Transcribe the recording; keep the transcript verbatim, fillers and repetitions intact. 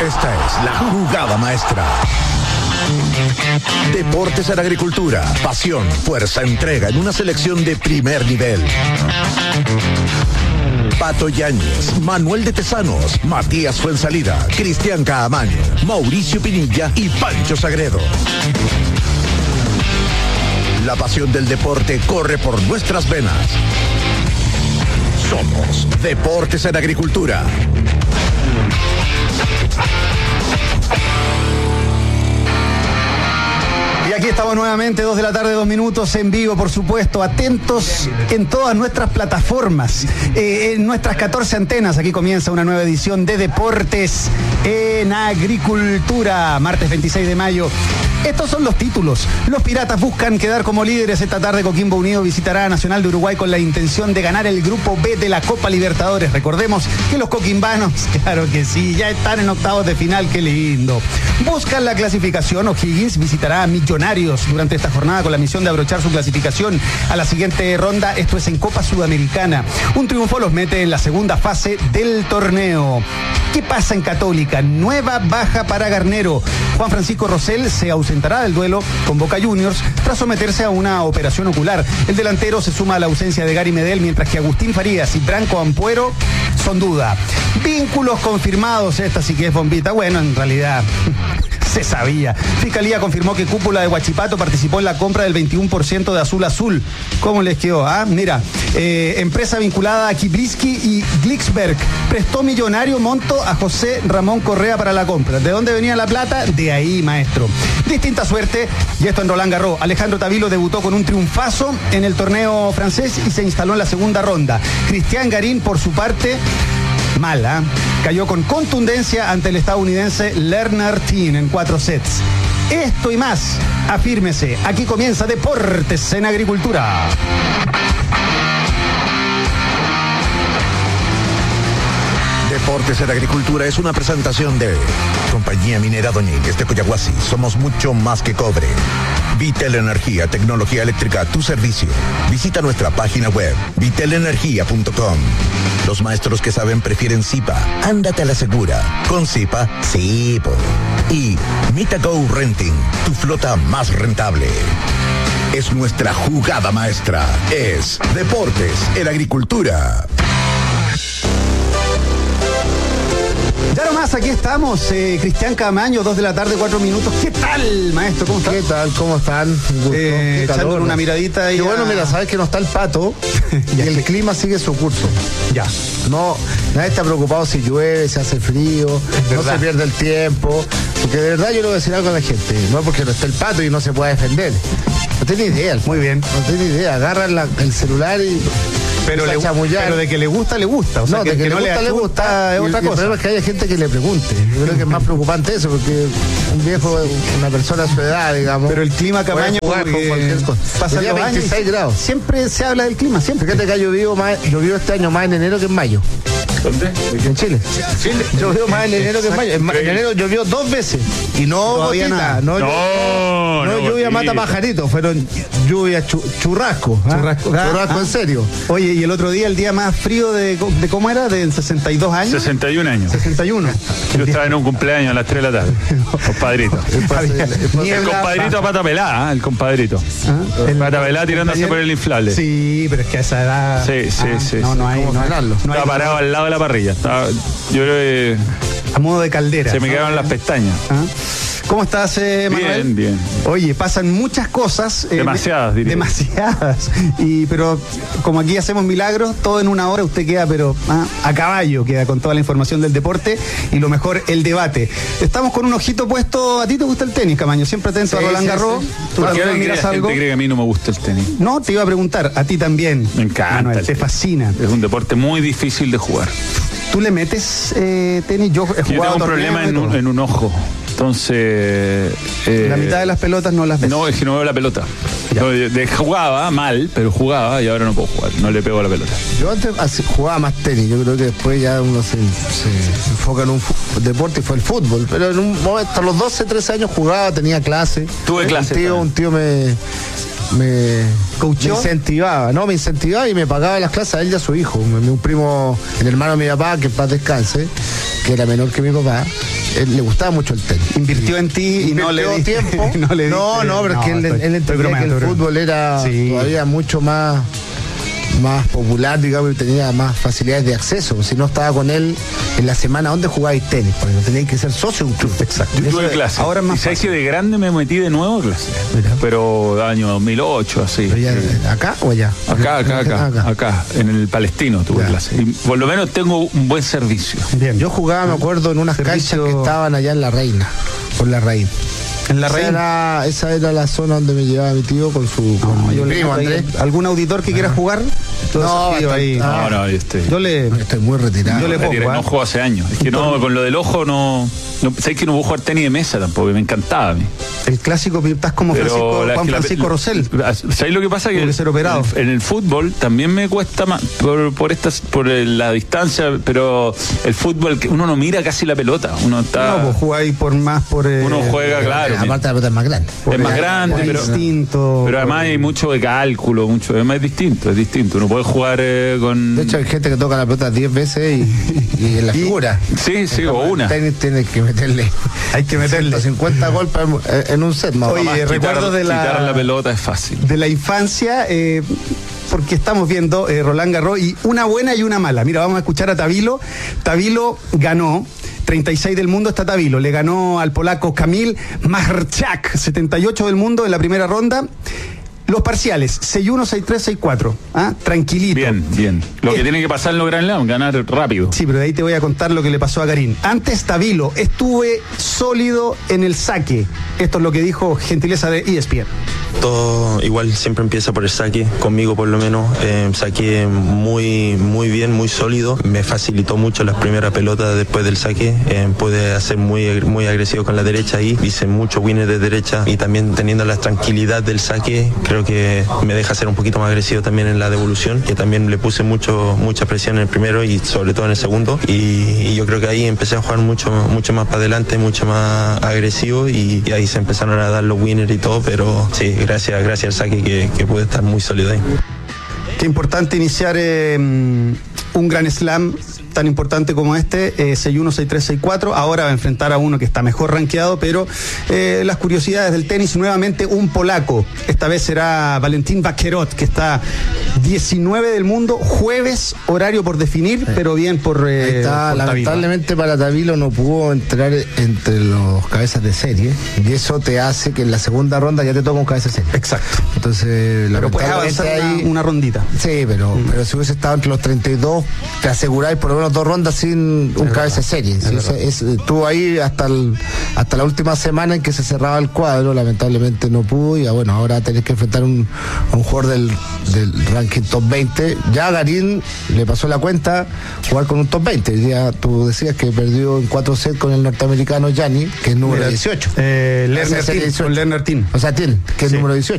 Esta es la jugada maestra. Deportes en Agricultura, pasión, fuerza, entrega en una selección de primer nivel. Pato Yáñez, Manuel de Tesanos, Matías Fuensalida, Cristian Caamaño, Mauricio Pinilla y Pancho Sagredo. La pasión del deporte corre por nuestras venas. Somos Deportes en Agricultura. Y aquí estamos nuevamente, dos de la tarde, dos minutos, en vivo, por supuesto, atentos en todas nuestras plataformas, eh, en nuestras catorce antenas. Aquí comienza una nueva edición de Deportes en Agricultura, martes veintiséis de mayo. Estos son los títulos. Los Piratas buscan quedar como líderes esta tarde. Coquimbo Unido visitará a Nacional de Uruguay con la intención de ganar el Grupo B de la Copa Libertadores. Recordemos que los coquimbanos, claro que sí, ya están en octavos de final, qué lindo. Buscan la clasificación. O'Higgins visitará a Millonarios durante esta jornada con la misión de abrochar su clasificación a la siguiente ronda. Esto es en Copa Sudamericana. Un triunfo los mete en la segunda fase del torneo. ¿Qué pasa en Católica? Nueva baja para Garnero. Juan Francisco Rosell se ausentará del duelo con Boca Juniors tras someterse a una operación ocular. El delantero se suma a la ausencia de Gary Medel, mientras que Agustín Farías y Branco Ampuero son duda. Vínculos confirmados, esta sí que es bombita. Bueno, en realidad se sabía. Fiscalía confirmó que Cúpula de Huachipato participó en la compra del veintiuno por ciento de Azul Azul. ¿Cómo les quedó? Ah, mira, eh, empresa vinculada a Kibrisky y Glicksberg prestó millonario monto a José Ramón Correa para la compra. ¿De dónde venía la plata? De ahí, maestro. Distinta suerte, y esto en Roland Garros. Alejandro Tavilo debutó con un triunfazo en el torneo francés y se instaló en la segunda ronda. Cristian Garín, por su parte, mala, cayó con contundencia ante el estadounidense Lerner Teen en cuatro sets. Esto y más, afírmese. Aquí comienza Deportes en Agricultura. Deportes en Agricultura es una presentación de Compañía Minera Doñínguez de Coyahuasi. Somos mucho más que cobre. Vitel Energía, tecnología eléctrica a tu servicio. Visita nuestra página web, vitel energía punto com. Los maestros que saben prefieren Zipa. Ándate a la segura. Con Zipa, sí, po. Y Mitago Renting, tu flota más rentable. Es nuestra jugada maestra. Es Deportes en Agricultura. Ya nomás, aquí estamos, eh, Cristian Caamaño, dos de la tarde, cuatro minutos. ¿Qué tal, maestro? ¿Cómo estás? ¿Qué tal? ¿Cómo están? Un gusto. Eh, Qué calor, echándole una ¿no? miradita ahí. Qué bueno, a... mira, sabes que no está el pato y el clima sigue su curso. Ya. No, nadie está preocupado si llueve, si hace frío, no se pierde el tiempo. Porque de verdad yo le voy a decir algo a la gente. No es porque no está el pato y no se pueda defender. No tiene idea. Muy bien. No tiene idea. Agarran la, el celular y... Pero, le, pero de que le gusta, le gusta. O sea, no, que, de que, que le no gusta, le, le gusta. es otra y, cosa. El problema es que haya gente que le pregunte. Yo creo que es más preocupante eso, porque un viejo, una persona a su edad, digamos. Pero el clima, Caamaño, jugar con cualquier cosa. Pasa los veintiséis años, grados. Siempre se habla del clima, siempre. Fíjate que ha llovido, más, llovido este año más en enero que en mayo. ¿Dónde? En Chile. Chile. Llovió más en enero que en mayo. En, en enero llovió dos veces. Y no Todavía gotita, nada. no, No, no, no lluvia gotita. mata pajarito, fueron lluvia chu, churrasco. ¿ah? Churrasco. Churrasco Ah, en serio. Oye, y el otro día, el día más frío de, de ¿cómo era? ¿De sesenta y dos años? sesenta y un años. sesenta y uno. Yo estaba en un cumpleaños a las tres de la tarde. Compadrito. Había El niebla, compadrito a pata pelada, ¿eh? El compadrito. ¿Ah? El pata pelada tirándose por el inflable. Sí, pero es que a esa edad. Sí, sí, ah, sí, No, sí. no hay. ¿Cómo No hay, frenarlo? no hay- Estaba parado al lado de la parrilla. Estaba- yo creo que a modo de caldera. se me quedaron las pestañas. ¿Ah? ¿Cómo estás, eh, Manuel? Bien, bien. Oye, pasan muchas cosas. eh, Demasiadas, diría. Demasiadas. Y, pero como aquí hacemos milagros, todo en una hora usted queda, pero ah, a caballo, queda con toda la información del deporte y lo mejor, el debate. Estamos con un ojito puesto. ¿A ti te gusta el tenis, Camaño? Siempre atento Sí, a Roland sí, Garros. sí. ¿Tú ¿Por qué también la miras gente algo? cree que a mí no me gusta el tenis? No, te iba a preguntar, a ti también. Me encanta Manuel, el te tenis. fascina. Es un deporte muy difícil de jugar. ¿Tú le metes eh, tenis? Yo he Yo jugado tengo un torneos problema y en un, todo. en un ojo. Entonces. eh, La mitad de las pelotas no las ves. No, es que no veo la pelota. Ya. No, de- de- jugaba mal, pero jugaba y ahora no puedo jugar. No le pego a la pelota. Yo antes así, jugaba más tenis, yo creo que después ya uno se, se enfoca en un fu- deporte y fue el fútbol, pero en un momento, a los doce, trece años jugaba, tenía clase. Tuve un clase tío, también. un tío me, me, ¿Coachó? me incentivaba, no, me incentivaba y me pagaba las clases a él y a su hijo. Mi- Un primo, el hermano de mi papá, que en paz descanse, que era menor que mi papá, él le gustaba mucho el tenis. Invirtió en ti y no le dio di tiempo. no, le no, no, pero es que él, él entendía que el fútbol era sí. todavía mucho más más popular, digamos, y tenía más facilidades de acceso. Si no estaba con él en la semana, ¿dónde jugabais tenis? Porque no teníais que ser socio de un club. Exacto. Yo tuve clase. Ahora es más y sabes que de grande me metí de nuevo a clase. Mira. Pero año dos mil ocho, así. ¿Pero ya, acá o allá? Acá, acá, acá, acá, acá. En el Palestino tuve ya. clase. Y por lo menos tengo un buen servicio. Bien. Yo jugaba, me acuerdo, en unas servicio... canchas que estaban allá en La Reina, por La Reina. En la esa era, esa era la zona donde me llevaba mi tío con su con no, mi yo primo Andrés. ¿Algún auditor que ah. quiera jugar? No, está, ahí. no, no, yo estoy, yo le, estoy muy retirado. Yo le pongo, retiré, ¿eh? No juego hace años. Es que no, con lo del ojo no. no ¿Sabes que no puedo jugar tenis de mesa tampoco? Me encantaba a mí. El clásico, estás como Pero Francisco, Juan Francisco la, Rosell. ¿Sabes lo que pasa? Que, que ser operado. En, el, en el fútbol también me cuesta más por, por estas, por el, la distancia, pero el fútbol, uno no mira casi la pelota. Uno está. No, pues jugáis por más por. Eh, uno juega, claro. Aparte la pelota es más grande. Es más grande, pero. distinto. Pero además hay mucho de cálculo, mucho. Es más distinto, es distinto. Uno puede jugar eh, con. De hecho, hay gente que toca la pelota diez veces y, y en la figura. Sí, sí, o una. Tenis tiene que meterle. Hay que meterle cincuenta golpes en un set más. Oye, quitar, recuerdo de la. Quitar la pelota es fácil. De la infancia, eh, porque estamos viendo eh, Roland Garros y una buena y una mala. Mira, vamos a escuchar a Tabilo. Tabilo ganó. treinta y seis del mundo está Tabilo. Le ganó al polaco Kamil Marchak, setenta y ocho del mundo en la primera ronda. Los parciales, seis uno, seis tres, seis cuatro. ¿Ah? Tranquilito. Bien, bien. Lo eh, que tiene que pasar en los Grand Slam, ganar rápido. Sí, pero de ahí te voy a contar lo que le pasó a Garín. Antes Tabilo, estuve sólido en el saque. Esto es lo que dijo gentileza de E S P N. Todo igual siempre empieza por el saque, conmigo por lo menos. Eh, saqué muy, muy bien, muy sólido. Me facilitó mucho las primeras pelotas después del saque. Eh, pude hacer muy, muy agresivo con la derecha ahí. Hice mucho winner de derecha y también teniendo la tranquilidad del saque, creo que me deja ser un poquito más agresivo también en la devolución, que también le puse mucho, mucha presión en el primero y sobre todo en el segundo. Y, y yo creo que ahí empecé a jugar mucho, mucho más para adelante, mucho más agresivo y, y ahí se empezaron a dar los winners y todo, pero sí, gracias, gracias al saque que, que pude estar muy sólido ahí. Qué importante iniciar eh, un Grand Slam tan importante como este, eh, seis uno, seis tres, seis cuatro. Ahora va a enfrentar a uno que está mejor rankeado, pero eh, las curiosidades del tenis, nuevamente un polaco. Esta vez será Valentín Vaquerot, que está diecinueve del mundo, jueves, horario por definir, sí. pero bien por. Eh, Ahí está, por lamentablemente Tabilo. Para Tabilo no pudo entrar entre los cabezas de serie, y eso te hace que en la segunda ronda ya te toca un cabeza de serie. Exacto. Entonces, pero puedes avanzar ahí una, una rondita. Sí, pero, mm. pero si hubiese estado entre los treinta y dos, te aseguráis por lo menos dos rondas sin un es cabeza de serie. ¿Sí? Es es, estuvo ahí hasta el, hasta la última semana en que se cerraba el cuadro, lamentablemente no pudo, y bueno, ahora tenés que enfrentar un, a un jugador del, del ranking top veinte. Ya a Garín le pasó la cuenta jugar con un top veinte. Ya tú decías que perdió en cuatro sets con el norteamericano Gianni, que es número Mira, dieciocho. Eh, Lerner Tin, O sea, Tin, que es sí. número dieciocho.